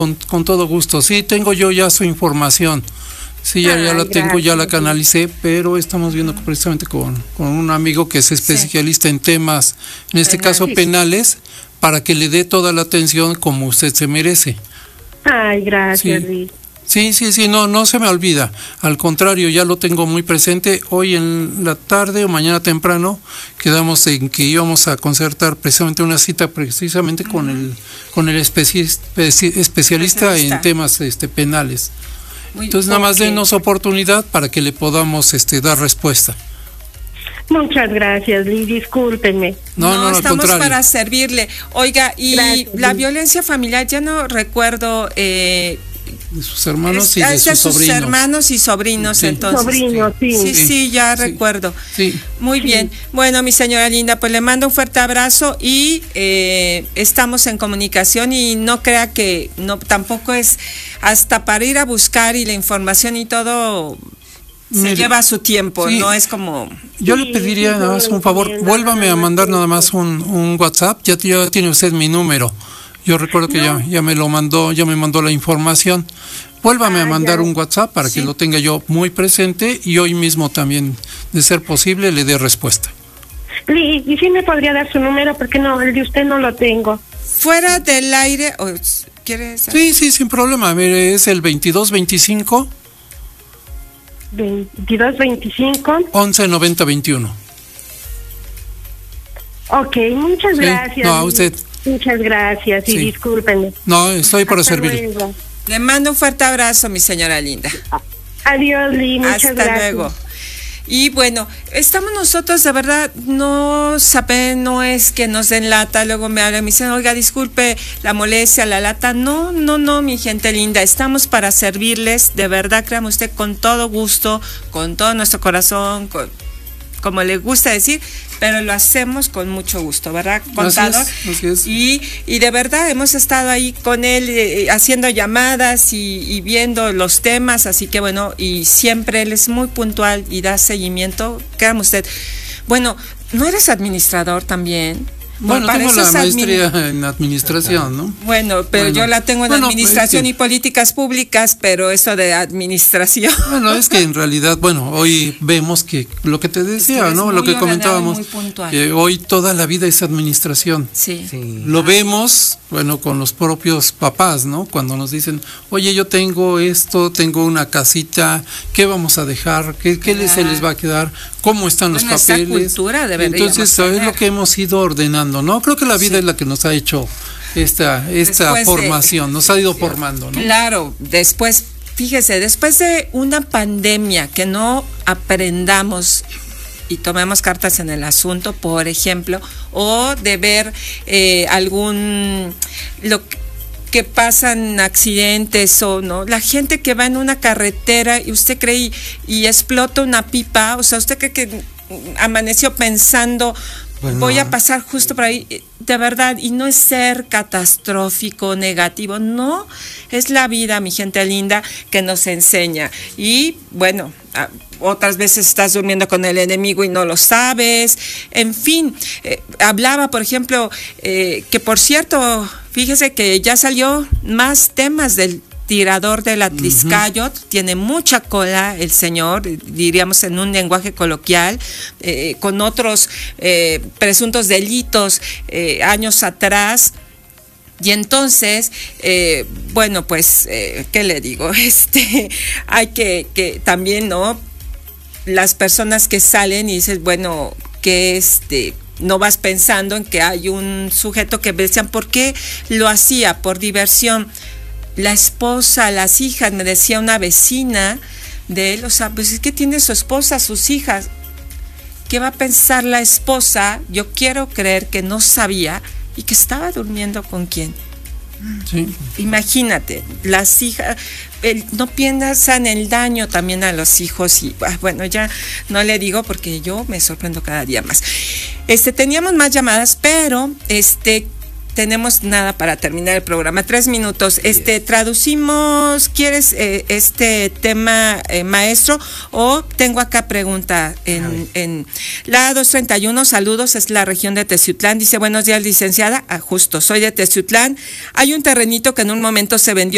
Con todo gusto. Sí, tengo yo ya su información. Sí, ya la tengo, ya la canalicé, pero estamos viendo precisamente con un amigo que es especialista en temas, en este caso penales, para que le dé toda la atención como usted se merece. Ay, gracias, Liz. Sí, no se me olvida. Al contrario, ya lo tengo muy presente. Hoy en la tarde o mañana temprano quedamos en que íbamos a concertar precisamente una cita precisamente con el especialista en temas penales. Entonces nada más denos oportunidad para que le podamos dar respuesta. Muchas gracias, Liz, discúlpenme. No, estamos para servirle. Oiga, y gracias, la violencia familiar, ya no recuerdo... de sus hermanos y de sus sobrinos. Hermanos y sobrinos, sí. Entonces. Sobrinos, sí, ya recuerdo. Sí. Muy bien. Bueno, mi señora linda, pues le mando un fuerte abrazo y estamos en comunicación y no crea que tampoco es hasta para ir a buscar y la información y todo se lleva su tiempo, no es como... Yo le pediría nada más un favor, vuélvame a mandar nada más un WhatsApp, ya tiene usted mi número. Yo recuerdo que ya me lo mandó, ya me mandó la información. Vuélvame a mandar un WhatsApp para que lo tenga yo muy presente y hoy mismo también, de ser posible, le dé respuesta. ¿Y si me podría dar su número? Porque no, el de usted no lo tengo. Fuera del aire, ¿quieres? Sí, sin problema. Mire, es el 2225 119021. Ok, muchas gracias. No, a usted. Muchas gracias y discúlpenme. No, estoy para servirle. Le mando un fuerte abrazo, mi señora linda. Adiós, Lee, muchas gracias. Hasta luego. Y bueno, estamos nosotros, de verdad, no es que nos den lata, luego me hablan y me dicen, oiga, disculpe la molestia, la lata. No, mi gente linda, estamos para servirles, de verdad, créame usted, con todo gusto, con todo nuestro corazón, como le gusta decir, pero lo hacemos con mucho gusto, ¿verdad, contador? Así es. Y de verdad hemos estado ahí con él haciendo llamadas y viendo los temas, así que bueno, y siempre él es muy puntual y da seguimiento, créame usted. Bueno, ¿no eres administrador también? Bueno, tengo la maestría en administración, ¿no? Bueno, pero yo la tengo en administración y políticas públicas, pero eso de administración. Bueno, es que en realidad, hoy vemos que lo que te decía, ¿no? Lo que comentábamos, que hoy toda la vida es administración. Sí. Lo vemos, con los propios papás, ¿no? Cuando nos dicen, oye, yo tengo esto, tengo una casita, ¿qué vamos a dejar? ¿Qué se les va a quedar? ¿Cómo están los papeles? Esa cultura entonces, es lo que hemos ido ordenando, ¿no? Creo que la vida es la que nos ha hecho esta formación, nos ha ido formando, ¿no? Claro, fíjese, después de una pandemia que no aprendamos y tomemos cartas en el asunto, por ejemplo, o de ver lo que pasan accidentes o no, la gente que va en una carretera y usted cree y explota una pipa, o sea, usted cree que amaneció pensando, voy a pasar justo por ahí, de verdad, y no es ser catastrófico, negativo, no, es la vida, mi gente linda, que nos enseña. Y bueno, otras veces estás durmiendo con el enemigo y no lo sabes, en fin, hablaba, por ejemplo, que por cierto, fíjese que ya salió más temas del tirador del Atliscayot, tiene mucha cola el señor, diríamos en un lenguaje coloquial, con otros presuntos delitos años atrás. Y entonces, ¿qué le digo? Hay que también, ¿no? Las personas que salen y dices, que no vas pensando en que hay un sujeto que decían, ¿por qué lo hacía? Por diversión. La esposa, las hijas, me decía una vecina de él, o sea, pues es que tiene su esposa, sus hijas. ¿Qué va a pensar la esposa? Yo quiero creer que no sabía y que estaba durmiendo con quién. Sí. Imagínate, las hijas, no piensan el daño también a los hijos y ya no le digo porque yo me sorprendo cada día más. Teníamos más llamadas, pero tenemos nada para terminar el programa, 3 minutos. Traducimos, ¿quieres este tema, maestro? O tengo acá pregunta en la 231, saludos, es la región de Teciutlán. Dice, buenos días, licenciada. Justo, soy de Teciutlán. Hay un terrenito que en un momento se vendió